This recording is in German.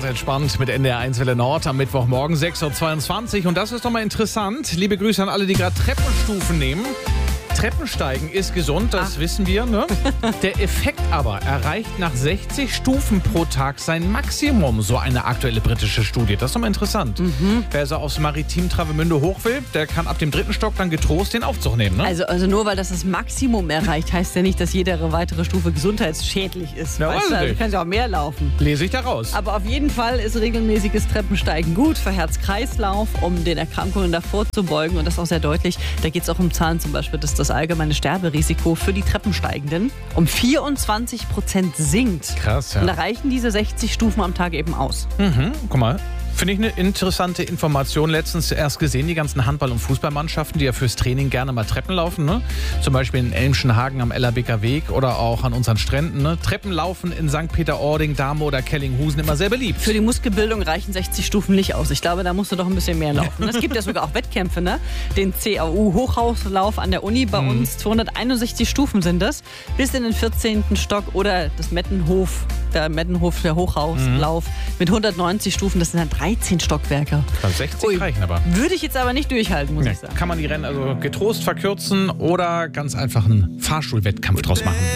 entspannt mit NDR1 Welle Nord am Mittwochmorgen 6.22 Uhr. Und das ist doch mal interessant. Liebe Grüße an alle, die gerade Treppenstufen nehmen. Treppensteigen ist gesund, das wissen wir, ne? Der Effekt aber erreicht nach 60 Stufen pro Tag sein Maximum, so eine aktuelle britische Studie. Das ist doch mal interessant. Wer also aufs Maritim Travemünde hoch will, der kann ab dem 3. Stock dann getrost den Aufzug nehmen, ne? Also nur weil das Maximum erreicht, heißt ja nicht, dass jede weitere Stufe gesundheitsschädlich ist. Ja, weißt du, also kann ja auch mehr laufen. Lese ich da raus. Aber auf jeden Fall ist regelmäßiges Treppensteigen gut für Herz-Kreislauf, um den Erkrankungen davor zu beugen. Und das ist auch sehr deutlich. Da geht es auch um Zahlen zum Beispiel, dass das allgemeine Sterberisiko für die Treppensteigenden um 24% sinkt. Krass, ja. Und da reichen diese 60 Stufen am Tag eben aus. Guck mal. Finde ich eine interessante Information. Letztens erst gesehen, die ganzen Handball- und Fußballmannschaften, die ja fürs Training gerne mal Treppen laufen. Ne? Zum Beispiel in Elmschenhagen am LABker Weg oder auch an unseren Stränden. Ne? Treppenlaufen in St. Peter-Ording, Dahme oder Kellinghusen immer sehr beliebt. Für die Muskelbildung reichen 60 Stufen nicht aus. Ich glaube, da musst du doch ein bisschen mehr laufen. Es gibt ja sogar auch Wettkämpfe, ne? Den CAU-Hochhauslauf an der Uni bei uns. 261 Stufen sind das. Bis in den 14. Stock oder das Mettenhof, der Hochhauslauf mit 190 Stufen. Das sind dann 13 Stockwerke. 60 reichen aber. Würde ich jetzt aber nicht durchhalten, muss ich sagen. Kann man die Rennen also getrost verkürzen oder ganz einfach einen Fahrstuhlwettkampf draus machen.